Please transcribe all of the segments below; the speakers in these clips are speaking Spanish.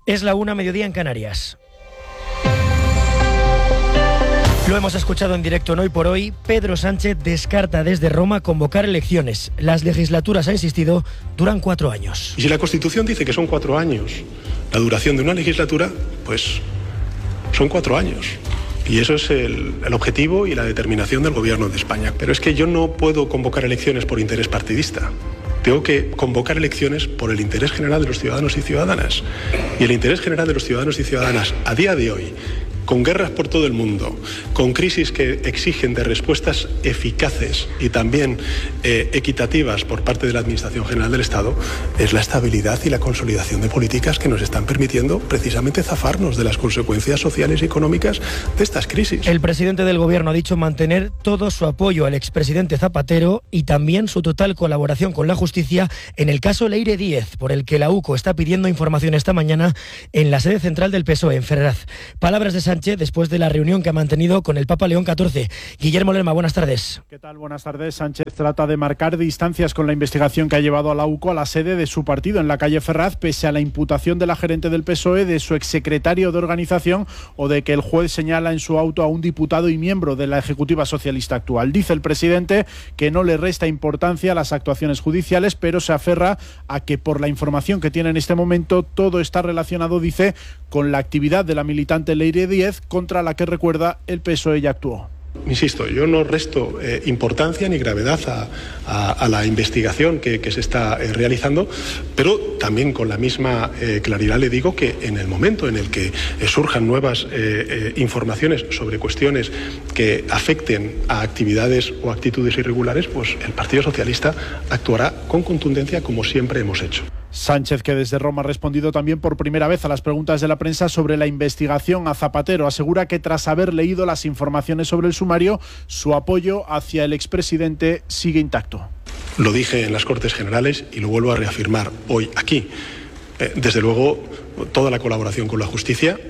Es la 1:00 en Canarias. Lo hemos escuchado en directo en Hoy por Hoy. Pedro Sánchez descarta desde Roma convocar elecciones. Las legislaturas, ha insistido, duran 4 años. Y si la Constitución dice que son 4 años la duración de una legislatura, pues son 4 años. Y eso es el objetivo y la determinación del Gobierno de España. Pero es que yo no puedo convocar elecciones por interés partidista. Tengo que convocar elecciones por el interés general de los ciudadanos y ciudadanas. Y el interés general de los ciudadanos y ciudadanas a día de hoy, con guerras por todo el mundo, con crisis que exigen de respuestas eficaces y también equitativas por parte de la Administración General del Estado, es la estabilidad y la consolidación de políticas que nos están permitiendo precisamente zafarnos de las consecuencias sociales y económicas de estas crisis. El presidente del Gobierno ha dicho mantener todo su apoyo al expresidente Zapatero y también su total colaboración con la justicia en el caso Leire Díez, por el que la UCO está pidiendo información esta mañana en la sede central del PSOE, en Ferraz. Palabras de Sánchez después de la reunión que ha mantenido con el Papa León XIV. Guillermo Lerma, buenas tardes. ¿Qué tal? Buenas tardes. Sánchez trata de marcar distancias con la investigación que ha llevado a la UCO a la sede de su partido en la calle Ferraz, pese a la imputación de la gerente del PSOE, de su exsecretario de organización o de que el juez señala en su auto a un diputado y miembro de la Ejecutiva Socialista actual. Dice el presidente que no le resta importancia a las actuaciones judiciales, pero se aferra a que por la información que tiene en este momento todo está relacionado, dice, con la actividad de la militante Leire Díez, contra la que, recuerda, el PSOE ya actuó. Insisto, yo no resto importancia ni gravedad a la investigación que se está realizando, pero también con la misma claridad le digo que en el momento en el que surjan nuevas informaciones sobre cuestiones que afecten a actividades o actitudes irregulares, pues el Partido Socialista actuará con contundencia como siempre hemos hecho. Sánchez, que desde Roma ha respondido también por primera vez a las preguntas de la prensa sobre la investigación a Zapatero, asegura que tras haber leído las informaciones sobre el sumario, su apoyo hacia el expresidente sigue intacto. Lo dije en las Cortes Generales y lo vuelvo a reafirmar hoy aquí. Desde luego, toda la colaboración con la justicia,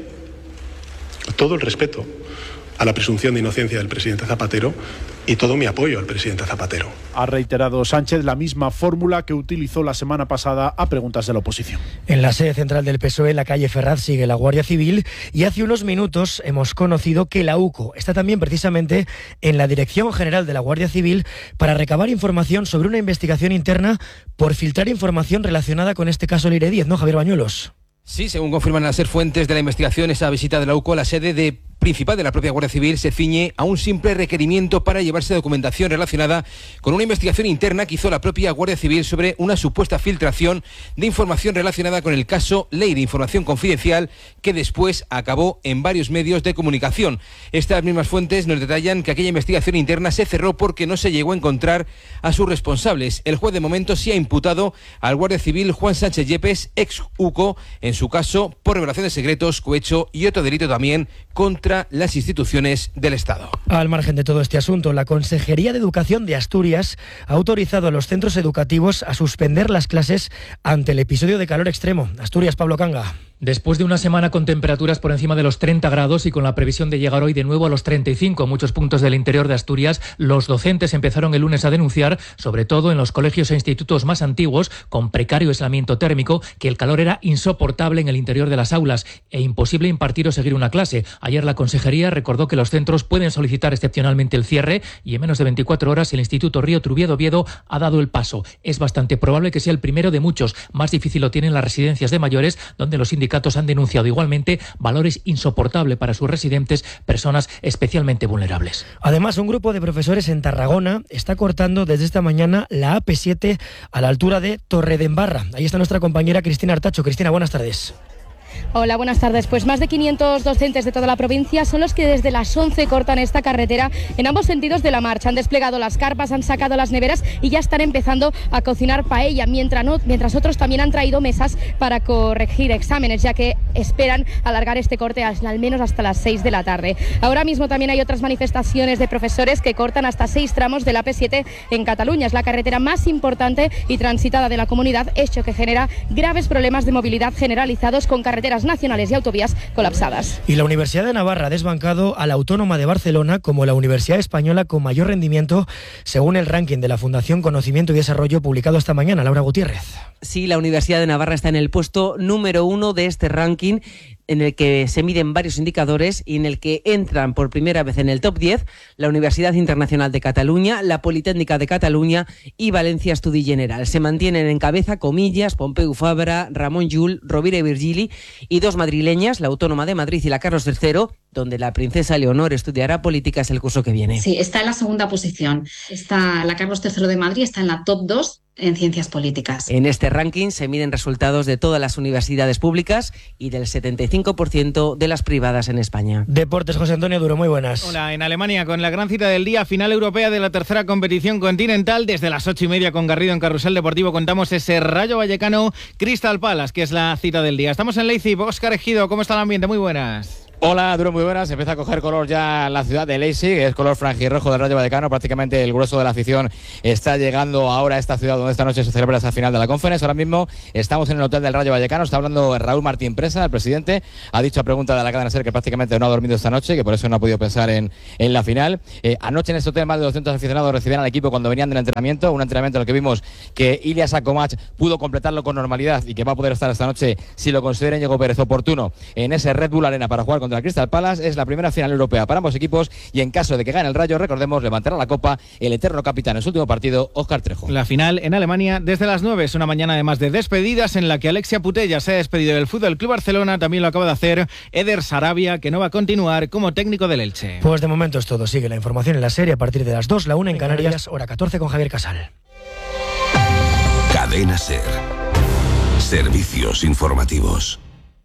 todo el respeto a la presunción de inocencia del presidente Zapatero y todo mi apoyo al presidente Zapatero. Ha reiterado Sánchez la misma fórmula que utilizó la semana pasada a preguntas de la oposición. En la sede central del PSOE, en la calle Ferraz, sigue la Guardia Civil y hace unos minutos hemos conocido que la UCO está también precisamente en la Dirección General de la Guardia Civil para recabar información sobre una investigación interna por filtrar información relacionada con este caso Leire Díez, ¿no, Javier Bañuelos? Sí, según confirman las fuentes de la investigación, esa visita de la UCO a la sede principal de la propia Guardia Civil se ciñe a un simple requerimiento para llevarse documentación relacionada con una investigación interna que hizo la propia Guardia Civil sobre una supuesta filtración de información relacionada con el caso Leire, información confidencial que después acabó en varios medios de comunicación. Estas mismas fuentes nos detallan que aquella investigación interna se cerró porque no se llegó a encontrar a sus responsables. El juez de momento sí ha imputado al Guardia Civil Juan Sánchez Yepes, ex UCO, en su caso por revelación de secretos, cohecho y otro delito también contra las instituciones del Estado. Al margen de todo este asunto, la Consejería de Educación de Asturias ha autorizado a los centros educativos a suspender las clases ante el episodio de calor extremo. Asturias, Pablo Canga. Después de una semana con temperaturas por encima de los 30 grados y con la previsión de llegar hoy de nuevo a los 35 en muchos puntos del interior de Asturias, los docentes empezaron el lunes a denunciar, sobre todo en los colegios e institutos más antiguos, con precario aislamiento térmico, que el calor era insoportable en el interior de las aulas e imposible impartir o seguir una clase. Ayer la Consejería recordó que los centros pueden solicitar excepcionalmente el cierre y en menos de 24 horas el Instituto Río Trubiedo Oviedo ha dado el paso. Es bastante probable que sea el primero de muchos. Más difícil lo tienen las residencias de mayores, donde los sindicatos han denunciado igualmente valores insoportables para sus residentes, personas especialmente vulnerables. Además, un grupo de profesores en Tarragona está cortando desde esta mañana la AP7 a la altura de Torredembarra. Ahí está nuestra compañera Cristina Artacho. Cristina, buenas tardes. Hola, buenas tardes. Pues más de 500 docentes de toda la provincia son los que desde las 11 cortan esta carretera en ambos sentidos de la marcha. Han desplegado las carpas, han sacado las neveras y ya están empezando a cocinar paella, mientras otros también han traído mesas para corregir exámenes, ya que esperan alargar este corte al menos hasta las 6 de la tarde. Ahora mismo también hay otras manifestaciones de profesores que cortan hasta 6 tramos de la AP7 en Cataluña. Es la carretera más importante y transitada de la comunidad, hecho que genera graves problemas de movilidad generalizados con carreteras carreteras nacionales y autovías colapsadas. Y la Universidad de Navarra ha desbancado a la Autónoma de Barcelona como la universidad española con mayor rendimiento según el ranking de la Fundación Conocimiento y Desarrollo publicado esta mañana. Laura Gutiérrez. Sí, la Universidad de Navarra está en el puesto número 1 de este ranking, en el que se miden varios indicadores y en el que entran por primera vez en el top 10 la Universidad Internacional de Cataluña, la Politécnica de Cataluña y Valencia Estudi General. Se mantienen en cabeza Comillas, Pompeu Fabra, Ramon Llull, Rovira i Virgili y dos madrileñas, la Autónoma de Madrid y la Carlos III, donde la princesa Leonor estudiará políticas el curso que viene. Sí, está en la segunda posición. Está la Carlos III de Madrid, está en la top 2 en ciencias políticas. En este ranking se miden resultados de todas las universidades públicas y del 75% de las privadas en España. Deportes, José Antonio Duro, muy buenas. Hola, en Alemania con la gran cita del día, final europea de la tercera competición continental. Desde las 8:30 con Garrido en Carrusel Deportivo contamos ese Rayo Vallecano Crystal Palace, que es la cita del día. Estamos en Leipzig. Óscar Ejido, ¿cómo está el ambiente? Muy buenas. Hola, Duro, muy buenas. Empieza a coger color ya la ciudad de Leipzig, que es color franjirrojo del Rayo Vallecano. Prácticamente el grueso de la afición está llegando ahora a esta ciudad donde esta noche se celebra esa final de la Conference. Ahora mismo estamos en el hotel del Rayo Vallecano. Está hablando Raúl Martín Presa, el presidente. Ha dicho a pregunta de la cadena SER que prácticamente no ha dormido esta noche, que por eso no ha podido pensar en la final. Anoche en este hotel más de 200 aficionados recibían al equipo cuando venían del entrenamiento. Un entrenamiento en el que vimos que Ilya Sakomach pudo completarlo con normalidad y que va a poder estar esta noche, si lo considera Íñigo Pérez oportuno, en ese Red Bull Arena para jugar contra el Crystal Palace. Es la primera final europea para ambos equipos y en caso de que gane el Rayo, recordemos, levantará la copa el eterno capitán en su último partido, Óscar Trejo. La final en Alemania desde las 9 es una mañana además de despedidas en la que Alexia Putellas se ha despedido del Fútbol Club Barcelona. También lo acaba de hacer Eder Sarabia, que no va a continuar como técnico del Elche. Pues de momento es todo. Sigue la información en la serie a partir de las 2, la 1 en Canarias, hora 14 con Javier Casal. Cadena SER. Servicios informativos.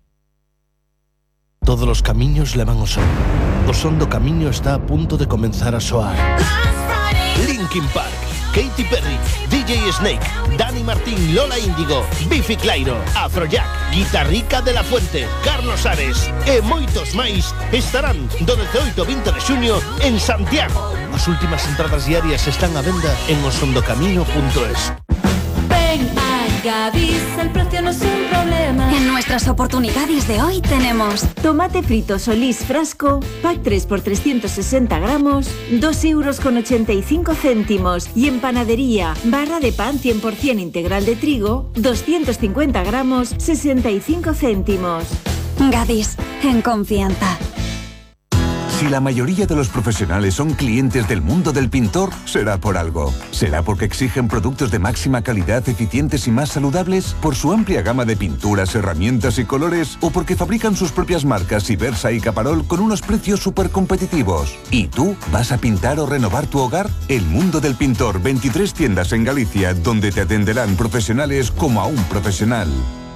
Todos los camiños levan ao sol. O son do camiño está a punto de comenzar a soar. Linkin Park, Katy Perry, DJ Snake, Dani Martín, Lola Índigo, Biffy Clyro, Afrojack, Guitarrica de la Fuente, Carlos Ares e moitos máis estarán do 18 ao 20 de xuño en Santiago. As últimas entradas diarias están a venda en osondocamino.es. Ven a Gadis, el precio no es un problema. En nuestras oportunidades de hoy tenemos tomate frito Solís Frasco, pack 3 por 360 gramos, 2,85 €. Y en panadería, barra de pan 100% integral de trigo, 250 gramos, 65 céntimos. Gadis, en confianza. Si la mayoría de los profesionales son clientes del mundo del pintor, será por algo. ¿Será porque exigen productos de máxima calidad, eficientes y más saludables? ¿Por su amplia gama de pinturas, herramientas y colores? ¿O porque fabrican sus propias marcas Ibersa y Caparol con unos precios súper competitivos? ¿Y tú vas a pintar o renovar tu hogar? El mundo del pintor, 23 tiendas en Galicia, donde te atenderán profesionales como a un profesional.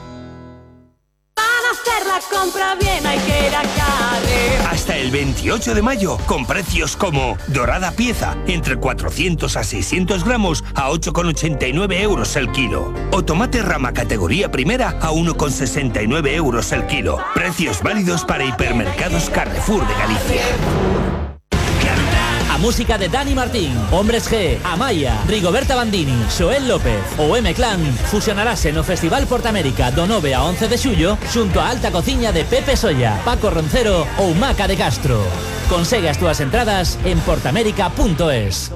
Compra bien, hay que ir a Carrer. Hasta el 28 de mayo, con precios como dorada pieza, entre 400 a 600 gramos, a 8,89 € el kilo. O tomate rama categoría primera, a 1,69 € el kilo. Precios válidos para hipermercados Carrefour de Galicia. A música de Dani Martín, Hombres G, Amaya, Rigoberta Bandini, Xoel López ou M-Clan fusionarase no Festival Portamérica do 9 a 11 de xullo xunto a alta cociña de Pepe Solla, Paco Roncero ou Maca de Castro. Consegue as túas entradas en portamérica.es.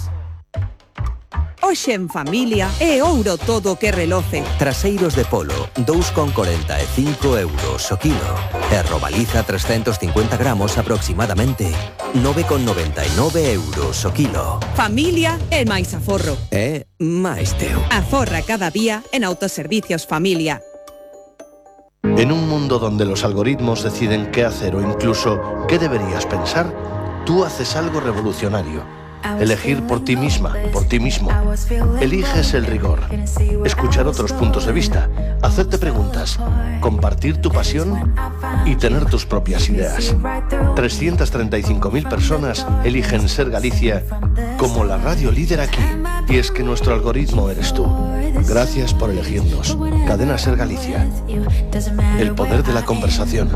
Hoxe en familia é ouro todo o que reloce. Traseiros de polo, 2,45 € o kilo. E robaliza 350 gramos aproximadamente, 9,99 € o kilo. Familia é máis aforro. É máis teu. Aforra cada día en Autoservicios Familia. En un mundo donde los algoritmos deciden qué hacer o incluso qué deberías pensar, tú haces algo revolucionario. Elegir por ti misma, por ti mismo. Eliges el rigor, escuchar otros puntos de vista, hacerte preguntas, compartir tu pasión y tener tus propias ideas. 335.000 personas eligen Ser Galicia como la radio líder aquí. Y es que nuestro algoritmo eres tú. Gracias por elegirnos. Cadena Ser Galicia. El poder de la conversación.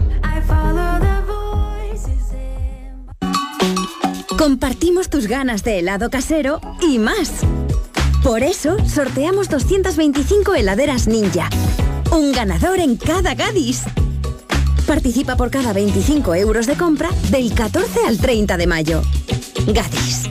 Compartimos tus ganas de helado casero y más. Por eso, sorteamos 225 heladeras Ninja. Un ganador en cada Gadis. Participa por cada 25 euros de compra del 14 al 30 de mayo. Gadis.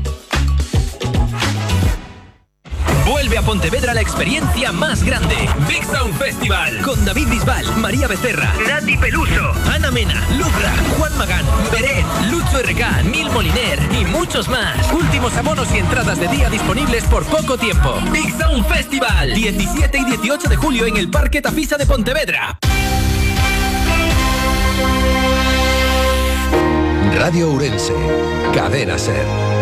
Vuelve a Pontevedra la experiencia más grande. Big Sound Festival. Con David Bisbal, María Becerra, Nati Peluso, Ana Mena, Lucra, Juan Magán, Beret, Lucho RK, Nil Moliner y muchos más. Últimos abonos y entradas de día disponibles por poco tiempo. Big Sound Festival. 17 y 18 de julio en el Parque Tafisa de Pontevedra. Radio Ourense. Cadena SER.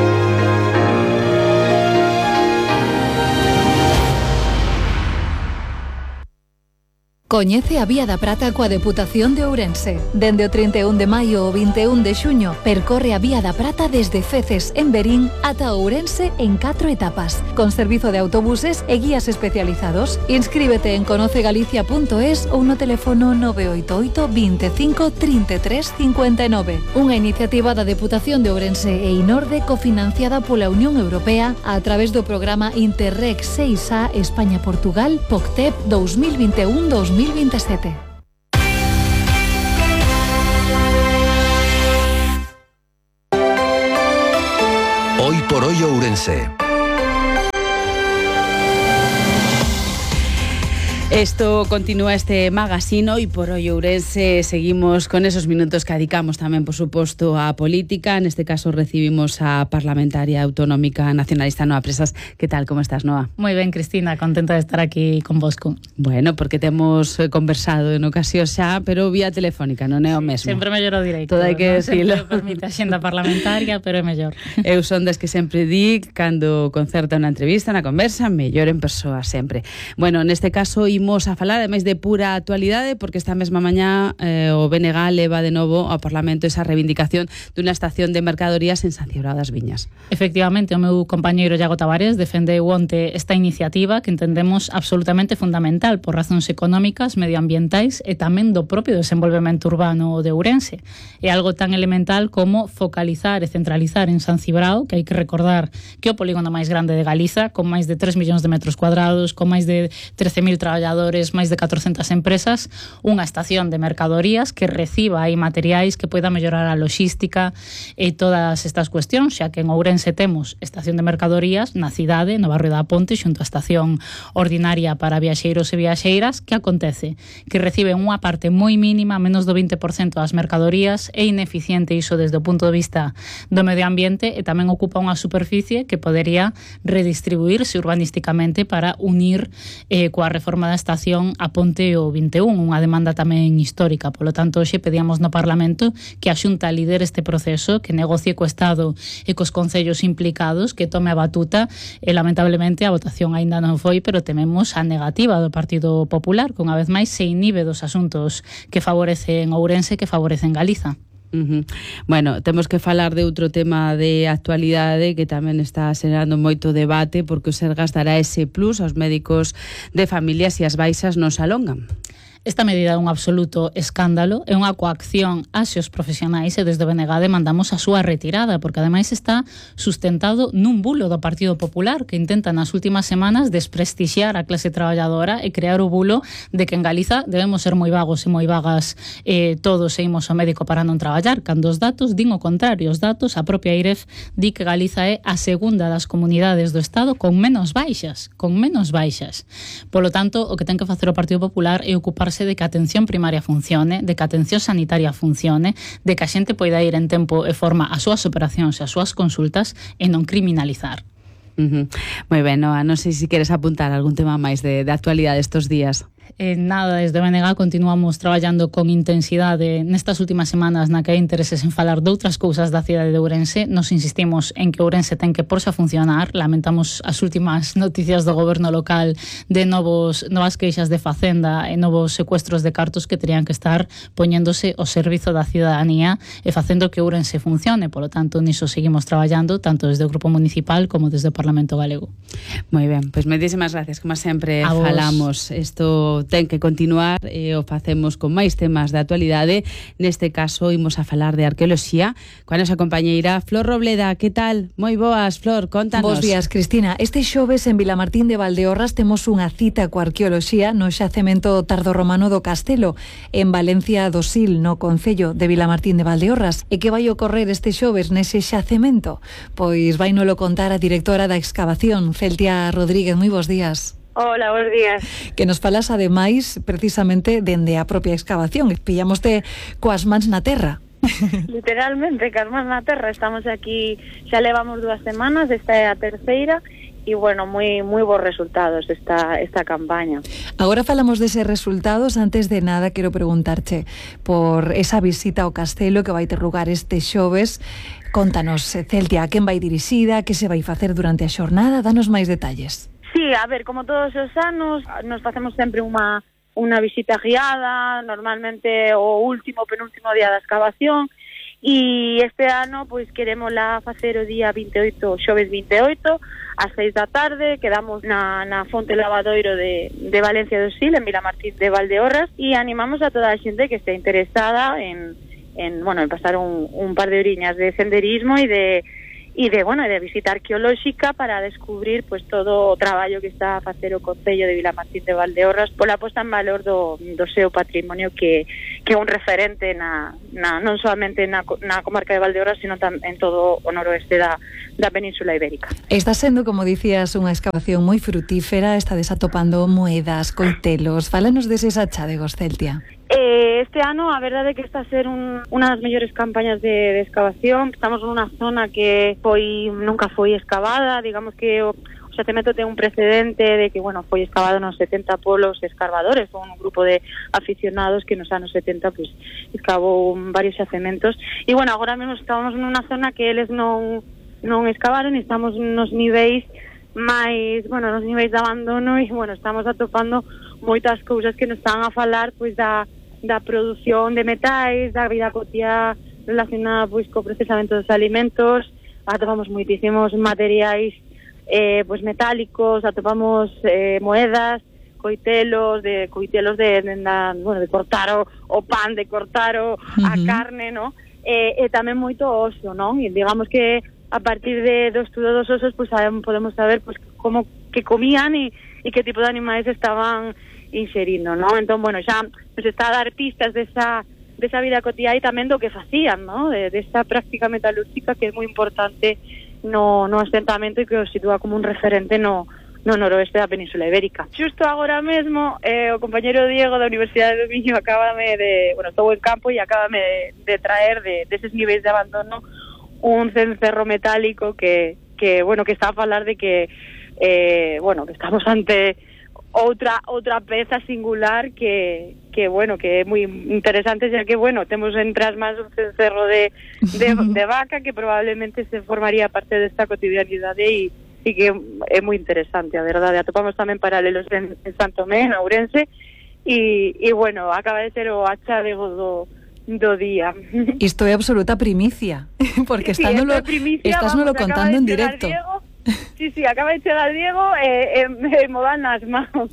Coñece a Vía da Prata coa Deputación de Ourense. Dende o 31 de maio ao 21 de xuño, percorre a Vía da Prata desde Feces en Verín ata Ourense en 4 etapas, con servizo de autobuses e guías especializados. Inscríbete en conocegalicia.es ou no teléfono 988 25 33 59. Unha iniciativa da Deputación de Ourense e Inorde cofinanciada pola Unión Europea a través do programa Interreg 6A España-Portugal POCTEP 2021-2027. Hoy por hoy Ourense. Esto continúa este magazine Hoy por Hoy Ourense. Seguimos con esos minutos que dedicamos tamén, por suposto, á política. Neste caso recibimos a parlamentaria autonómica nacionalista Noa Presas. Que tal, como estás, Noa? Moi ben, Cristina, contenta de estar aquí con vosco. Bueno, porque temos conversado en ocasión xa, pero vía telefónica, non é o mesmo. Sempre mellor o directo. Todo hai que decirlo. Sempre permite a xenda parlamentaria, pero é mellor. Eu son das que sempre di, cando concerta unha entrevista, unha conversa, mellor en persoa sempre. Bueno, neste caso imos a falar, ademais de pura actualidade, porque esta mesma mañá o BNG leva de novo ao Parlamento esa reivindicación dunha estación de mercadorías en San Cibrao das Viñas. Efectivamente, o meu compañeiro Iago Tavares defendeu onte esta iniciativa que entendemos absolutamente fundamental por razóns económicas, medioambientais e tamén do propio desenvolvemento urbano de Ourense. É algo tan elemental como focalizar e centralizar en San Cibrao, que hai que recordar que é o polígono máis grande de Galiza, con máis de 3 millóns de metros cuadrados, con máis de 13.000 traballadores, máis de 400 empresas, unha estación de mercadorías que reciba aí materiais que poida mellorar a logística e todas estas cuestións, xa que en Ourense temos estación de mercadorías na cidade, no barrio da Ponte, xunto á estación ordinaria para viaxeiros e viaxeiras. Que acontece? Que reciben unha parte moi mínima, menos do 20% das mercadorías, é ineficiente iso desde o punto de vista do medio ambiente e tamén ocupa unha superficie que podería redistribuirse urbanísticamente para unir coa reforma da estación a Ponte o 21, unha demanda tamén histórica. Polo tanto, hoxe pedíamos no Parlamento que a Xunta lidere este proceso, que negocie co Estado e cos concellos implicados, que tome a batuta e, lamentablemente, a votación aínda non foi, pero tememos a negativa do Partido Popular, que unha vez máis se inhibe dos asuntos que favorecen Ourense, que favorecen Galiza. Bueno, temos que falar de outro tema de actualidade que tamén está xerando moito debate, porque o Sergas dará ese plus aos médicos de familia se as baixas non se alongan. Esta medida é un absoluto escándalo, é unha coacción hacia os profesionais e desde o BNG demandamos a súa retirada, porque ademais está sustentado nun bulo do Partido Popular que intenta nas últimas semanas desprestixiar a clase traballadora e crear o bulo de que en Galiza debemos ser moi vagos e moi vagas todos e imos ao médico para non traballar, cando os datos din o contrario. Os datos, a propia IREF di que Galiza é a segunda das comunidades do Estado con menos baixas. Polo tanto, o que ten que facer o Partido Popular é ocuparse de que a atención primaria funcione, de que a atención sanitaria funcione, de que a xente poida ir en tempo e forma as súas operacións e as súas consultas e non criminalizar. Moi ben, Noa, non sei se queres apuntar algún tema máis de actualidade estes días. Nada, desde BNG continuamos traballando con intensidade nestas últimas semanas na que hai intereses en falar de outras cousas da cidade de Ourense. Nos insistimos en que Ourense ten que porse a funcionar. Lamentamos as últimas noticias do goberno local de novas queixas de Facenda e novos secuestros de cartos que terían que estar poñéndose ao servizo da cidadanía e facendo que Ourense funcione. Por lo tanto, niso seguimos traballando tanto desde o Grupo Municipal como desde o Parlamento Galego. Moi ben, pois moitísimas gracias, como sempre falamos. Isto pero ten que continuar o facemos con máis temas de actualidade. Neste caso, imos a falar de arqueoloxía coa nosa compañeira Flor Robleda. Que tal? Moi boas, Flor, contanos. Bos días, Cristina. Este xoves en Vilamartín de Valdeorras temos unha cita coa arqueoloxía no xacemento tardorromano do Castelo, en Valencia do Sil, no concello de Vilamartín de Valdeorras. E que vai ocorrer este xoves nese xacemento? Pois vai nolo contar a directora da excavación, Celtia Rodríguez. Moi bos días. Hola, bons días. Que nos falas ademais precisamente dende a propia excavación. Pillamoste coas mans na terra. Literalmente, coas mans na terra. Estamos aquí, xa levamos 2 semanas, esta é a terceira, e bueno, moi bons resultados esta campaña. Agora falamos deses resultados. Antes de nada, quero preguntarche por esa visita ao castelo que vai ter lugar este xoves. Contanos, Celtia, a quen vai dirixida, que se vai facer durante a xornada? Danos máis detalles. Sí, a ver, como todos os anos, nos facemos sempre unha visita guiada, normalmente o penúltimo día da excavación, e este ano pois querémola facer o día 28, xoves 28, ás 6 da tarde. Quedamos na Fonte Lavadoiro de Valencia do Sil, en Vilamartín de Valdeorras, e animamos a toda a xente que este interesada en pasar un par de horiñas de senderismo e de visita arqueolóxica para descubrir pues todo o traballo que está a facer o Concello de Vilamartín de Valdeorras pola posta en valor do seu patrimonio, que é un referente non solamente na comarca de Valdeorras, sino en todo o noroeste da Península Ibérica. Está sendo, como dicías, unha excavación moi frutífera. Está desatopando moedas, coitelos. Fálanos deses achadegos, Celtia. Este ano a verdade é que está a ser unha das mellores campañas de excavación. Estamos nunha zona que nunca foi excavada, digamos que o xacemento ten un precedente de que, foi excavado nos 70 polos escarbadores, un grupo de aficionados que nos anos 70 pues excavou varios xacementos, e agora mesmo estamos nunha zona que eles non excavaron, e estamos nos niveis máis, nos niveis de abandono, e estamos atopando moitas cousas que nos están a falar pois da produción de metais, da vida cotiá relacionada pois co procesamento dos alimentos. Atopamos moitísimos materiais metálicos, atopamos moedas, coitelos de cortar o pan, de cortar a carne, ¿no? E tamén moito oso, non? E digamos que a partir do estudo dos osos podemos saber como que comían e que tipo de animais estaban inserindo, ¿no? Entón, xa nos está a dar pistas desa vida cotiá e tamén do que facían, ¿no? Desta práctica metalúrgica que é moi importante no asentamento e que os sitúa como un referente no noroeste da Península Ibérica. Xusto agora mesmo, o compañero Diego da Universidade do Miño estou en campo e acábame de traer deses niveis de abandono un cencerro metálico que está a falar de que estamos ante outra peza singular que é moi interesante, xa que temos entre as mans un cencerro de vaca que probablemente se formaría parte desta cotidianidade e que é moi interesante, a verdade. Atopamos tamén paralelos en Santomé, en Ourense, e acaba de ser o achadego do día. Isto é absoluta primicia, porque estás nolo contando en directo. Sí, acaba de chegar Diego e mo dan nas mãos.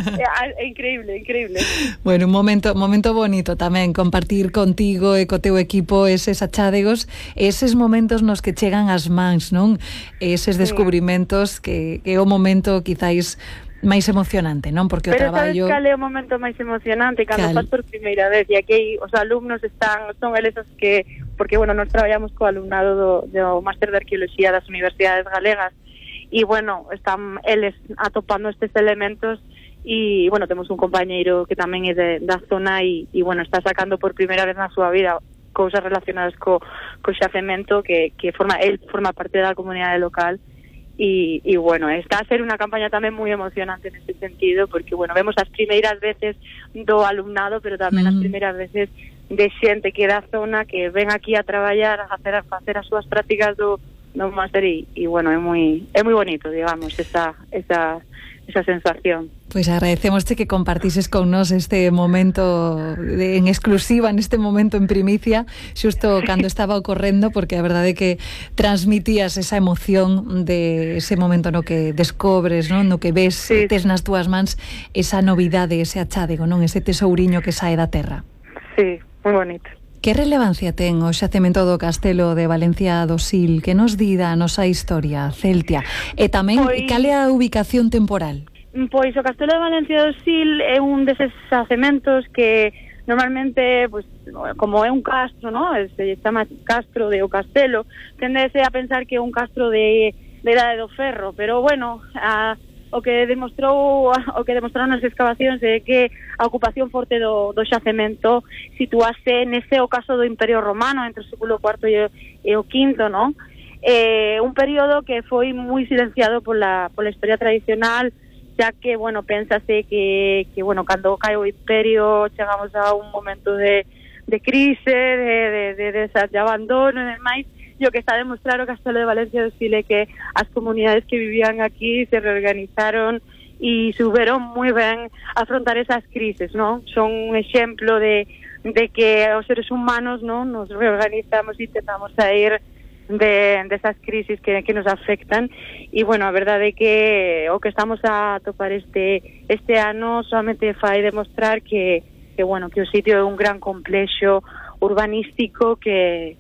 É increíble. Bueno, un momento bonito tamén compartir contigo e co teu equipo eses achádegos, eses momentos nos que chegan as mans, non? Eses descubrimentos que é o momento quizáis máis emocionante, non? Porque o traballo... Pero sabes cal é o momento máis emocionante? Cando faz por primeira vez, e aquí os alumnos son eles os que... Porque, nos traballamos co alumnado do Máster de Arqueoloxía das Universidades Galegas, e, están eles atopando estes elementos, e, temos un compañeiro que tamén é da zona e está sacando por primeira vez na súa vida cousas relacionadas co xacemento que forma parte da comunidade local. E está a ser unha campaña tamén moi emocionante neste sentido, porque vemos as primeiras veces do alumnado, pero tamén as primeiras veces de xente que é da zona, que ven aquí a traballar, a facer as súas prácticas do máster, e é moi bonito, digamos, esa sensación. Pois agradecémoste que compartises con nós este momento en exclusiva, neste momento en primicia, xusto cando estaba ocorrendo, porque a verdade é que transmitías esa emoción de ese momento no que descobres, non? No que ves, tes nas túas mans esa novidade, ese achádego, non? Ese tesouriño que sae da terra. Sí, moi bonito. Que relevancia ten o xacemento do Castelo de Valencia do Sil? Que nos di da nosa historia celtia? E tamén, cal é a ubicación temporal? Pois o Castelo de Valencia do Sil é un deses xacementos que normalmente, pues, como é un castro, ¿no? Se chama castro de o castelo, tendese a pensar que é un castro de Idade do Ferro, pero bueno, o que demostraron as excavacións é que a ocupación forte do xacemento situase nese ocaso do Imperio Romano entre o século IV e o V, ¿no? Un período que foi moi silenciado pola historia tradicional, xa que, bueno, pénsase que bueno, cando cae o Imperio chegamos a un momento de crise, de abandono e demais. E o que está a demostrar o Castelo de Valencia do Sil é que as comunidades que vivían aquí se reorganizaron e souberon moi ben afrontar esas crises, ¿no? Son un exemplo de que os seres humanos, ¿no? Nos reorganizamos e intentamos sair de esas crisis que nos afectan. E, bueno, a verdade é que o que estamos a topar este ano solamente fai demostrar que bueno, que o sitio é un gran complexo urbanístico que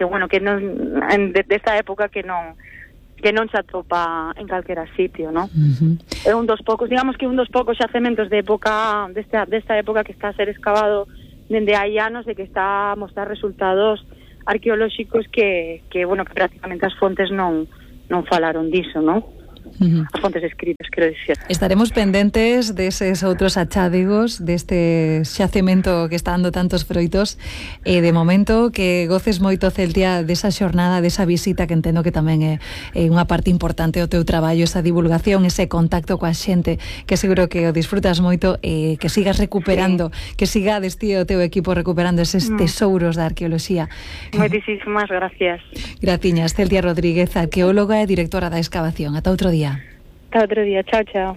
non desta época que non se atopa en calquera sitio, ¿no? É un dos poucos, digamos que un dos poucos xacementos de época desta época que está a ser excavado dende hai anos e que está a mostrar resultados arqueolóxicos que prácticamente as fontes non falaron diso, ¿no? As fontes escritas, quero dicir. Estaremos pendentes deses outros achádegos deste xacemento que está dando tantos froitos e de momento que goces moito, Celtia, desa xornada, desa visita, que entendo que tamén é unha parte importante do teu traballo, esa divulgación, ese contacto coa xente, que seguro que o disfrutas moito e que sigas recuperando, que sigades ti e o teu equipo recuperando eses tesouros da arqueoloxía. Moitísimas gracias. Graciñas, Celtia Rodríguez, arqueóloga e directora da excavación. Ata outro día. Hasta otro día. Chao, chao.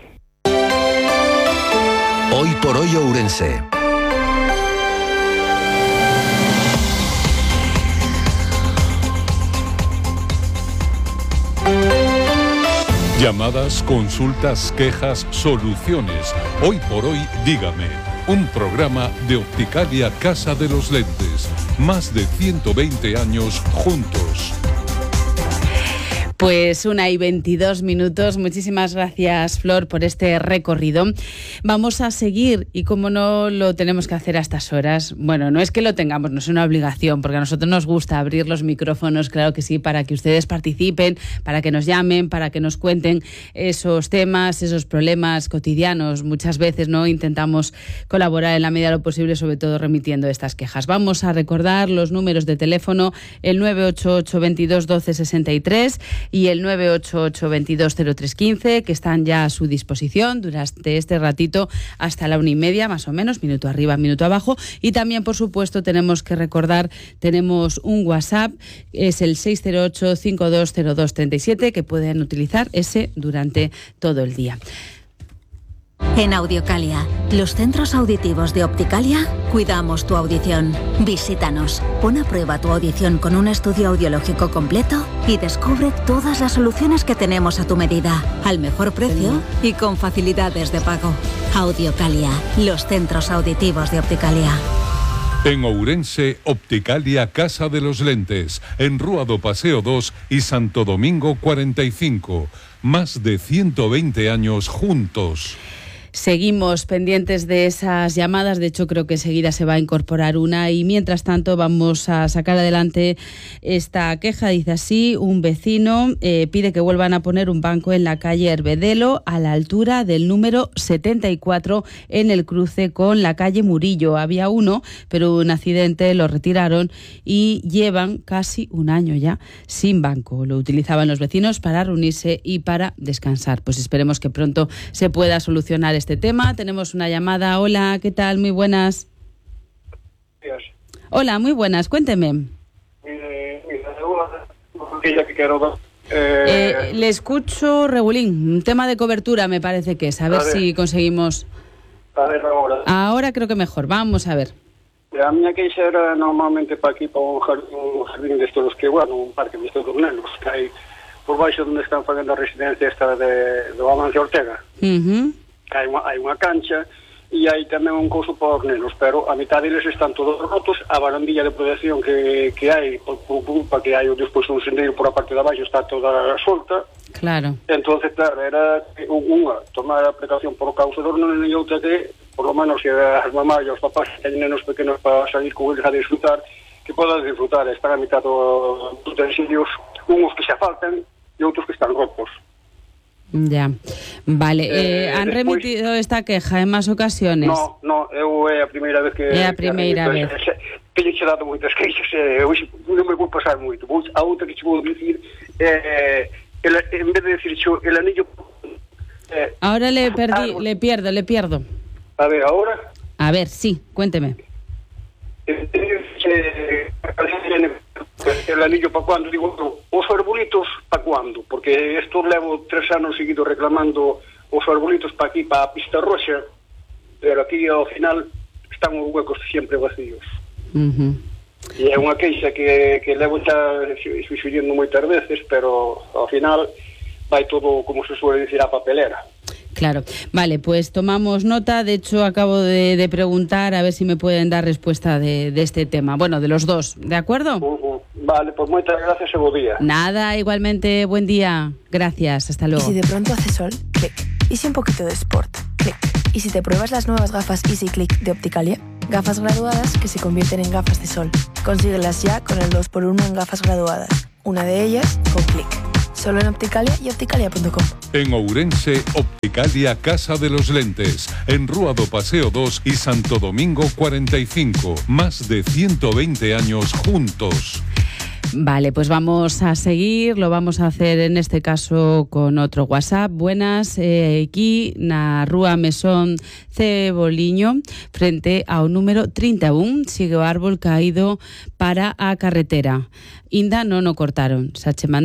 Hoy por hoy Ourense. Llamadas, consultas, quejas, soluciones. Hoy por hoy, dígame. Un programa de Opticalia Casa de los Lentes. Más de 120 años juntos. Pues 1:22. Muchísimas gracias, Flor, por este recorrido. Vamos a seguir, y como no lo tenemos que hacer a estas horas, bueno, no es que lo tengamos, no es una obligación, porque a nosotros nos gusta abrir los micrófonos, claro que sí, para que ustedes participen, para que nos llamen, para que nos cuenten esos temas, esos problemas cotidianos. Muchas veces no intentamos colaborar en la medida de lo posible, sobre todo remitiendo estas quejas. Vamos a recordar los números de teléfono, el 988 22 12 63 y el 988 22 03 15, que están ya a su disposición durante este ratito hasta la 1:30, más o menos, minuto arriba, minuto abajo. Y también, por supuesto, tenemos que recordar, tenemos un WhatsApp, es el 608 5202 37, que pueden utilizar ese durante todo el día. En Audiocalia, los centros auditivos de Opticalia, cuidamos tu audición. Visítanos, pon a prueba tu audición con un estudio audiológico completo y descubre todas las soluciones que tenemos a tu medida, al mejor precio y con facilidades de pago. Audiocalia, los centros auditivos de Opticalia. En Ourense, Opticalia Casa de los Lentes, en Rúa do Paseo 2 y Santo Domingo 45. Más de 120 años juntos. Seguimos pendientes de esas llamadas, de hecho creo que enseguida se va a incorporar una, y mientras tanto vamos a sacar adelante esta queja. Dice así: un vecino pide que vuelvan a poner un banco en la calle Herbedelo a la altura del número 74 en el cruce con la calle Murillo. Había uno, pero un accidente, lo retiraron y llevan casi un año ya sin banco. Lo utilizaban los vecinos para reunirse y para descansar. Pues esperemos que pronto se pueda solucionar este tema. Tenemos una llamada. Hola, ¿qué tal? Muy buenas. Gracias. Hola, muy buenas. Cuénteme. Mire, la deuda que quiero dar Le escucho, Regulín, un tema de cobertura me parece que es, a ver si conseguimos... A ver, ahora. Ahora creo que mejor, vamos a ver. A miña queixa era normalmente para aquí, para un jardín destos que, bueno, un parque destos dos nenos, que hai por baixo onde están facendo a residencia esta do Amancio Ortega. Que hai unha cancha e hai tamén un couso para os nenos, pero a mitad deles están todos rotos, a barandilla de protección que hai, por culpa que hai despois un sendeiro por a parte de abaixo está toda solta. Claro. Entonces, claro, era unha, tomar a precaución por causa dos nenos e outra que, por lo menos, se as mamás e os papás que teñen nenos pequenos para salir con eles a disfrutar, que podan disfrutar, estar a mitad dos utensilios, unhos que xa faltan e outros que están rotos. Ya, vale. ¿Han remitido esta queja en máis ocasiones? No, eu é a primeira vez que... É a primeira vez. Teño che dado moitas queixas, hoxe non me vou pasar moito. A outra que che vou dicir en vez de decir el anillo... Ahora le pierdo. A ver, ¿ahora? A ver, sí, cuénteme. El anillo para cuándo, digo, os arbolitos para cuándo, porque esto levo 3 anos seguidos reclamando os arbolitos para aquí, para a pista roxa, pero aquí ao final están os huecos sempre vacíos. E é unha queixa que levo xa suxerindo moitas veces, pero ao final vai todo, como se suele dicir, a papelera. Claro, vale, pues tomamos nota. De hecho, acabo de preguntar a ver si me pueden dar respuesta de este tema. Bueno, de los dos, ¿de acuerdo? Vale, pues muchas gracias y buen día. Nada, igualmente, buen día. Gracias, hasta luego. ¿Y si de pronto hace sol? Clic. ¿Y si un poquito de sport? Clic. ¿Y si te pruebas las nuevas gafas Easy Click de Opticalia? Gafas graduadas que se convierten en gafas de sol. Consíguelas ya con el 2x1 en gafas graduadas. Una de ellas con Clic. Solo en Opticalia y opticalia.com. En Ourense, Opticalia Casa de los Lentes. En Rúa do Paseo 2 y Santo Domingo 45. Más de 120 años juntos. Vale, pues vamos a seguir, lo vamos a hacer en este caso con otro WhatsApp. Buenas, aquí na Rúa Mesón Ceboliño, frente ao número 31, sigue o árbol caído para a carretera. Inda non o cortaron, xa che